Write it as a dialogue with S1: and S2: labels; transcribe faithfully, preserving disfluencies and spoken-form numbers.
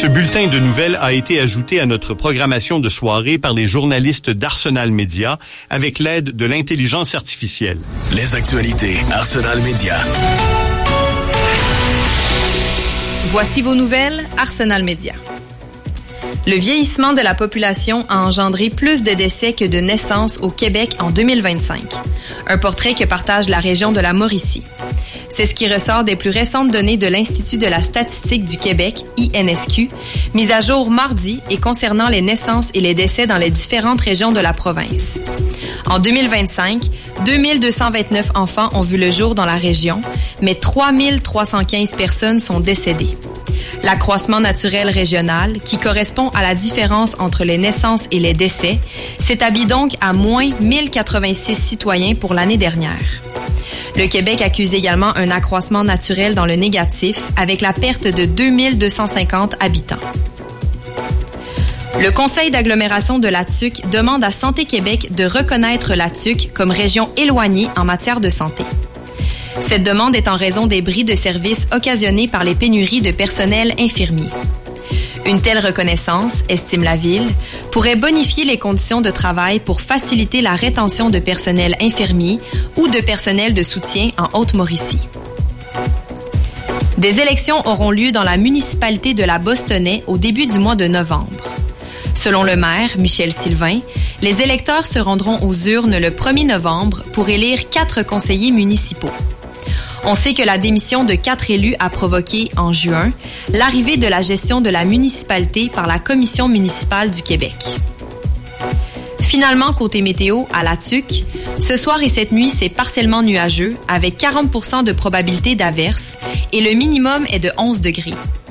S1: Ce bulletin de nouvelles a été ajouté à notre programmation de soirée par les journalistes d'Arsenal Média avec l'aide de l'intelligence artificielle.
S2: Les actualités Arsenal Média.
S3: Voici vos nouvelles Arsenal Média. Le vieillissement de la population a engendré plus de décès que de naissances au Québec en deux mille vingt-cinq. Un portrait que partage la région de la Mauricie. C'est ce qui ressort des plus récentes données de l'Institut de la statistique du Québec, I N S Q, mise à jour mardi et concernant les naissances et les décès dans les différentes régions de la province. En deux mille vingt-cinq, deux mille deux cent vingt-neuf enfants ont vu le jour dans la région, mais trois mille trois cent quinze personnes sont décédées. L'accroissement naturel régional, qui correspond à la différence entre les naissances et les décès, s'établit donc à moins mille quatre-vingt-six citoyens pour l'année dernière. Le Québec accuse également un accroissement naturel dans le négatif, avec la perte de deux mille deux cent cinquante habitants. Le Conseil d'agglomération de Latuque demande à Santé Québec de reconnaître Latuque comme région éloignée en matière de santé. Cette demande est en raison des bris de services occasionnés par les pénuries de personnel infirmier. Une telle reconnaissance, estime la Ville, pourrait bonifier les conditions de travail pour faciliter la rétention de personnel infirmier ou de personnel de soutien en Haute-Mauricie. Des élections auront lieu dans la municipalité de la Bostonnais au début du mois de novembre. Selon le maire, Michel Sylvain, les électeurs se rendront aux urnes le premier novembre pour élire quatre conseillers municipaux. On sait que la démission de quatre élus a provoqué, en juin, l'arrivée de la gestion de la municipalité par la Commission municipale du Québec. Finalement, côté météo, à Latuque, ce soir et cette nuit, c'est partiellement nuageux, avec quarante pour cent de probabilité d'averse, et le minimum est de onze degrés.